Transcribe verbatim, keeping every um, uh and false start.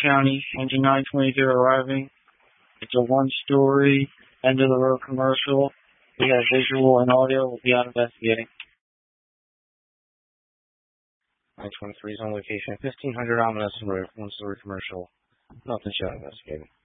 County, engine nine twenty arriving. It's a one-story, end-of-the-road commercial. We have visual and audio. We'll be out investigating. nine twenty-three is on location. fifteen hundred Ominous Road, one-story commercial. Nothing shown investigating.